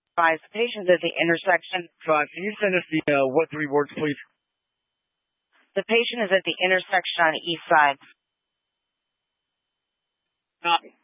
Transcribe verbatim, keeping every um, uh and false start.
Five, the patient's at the intersection. Five, can you send us the, uh, what three words, please? The patient is at the intersection on the east side. Copy.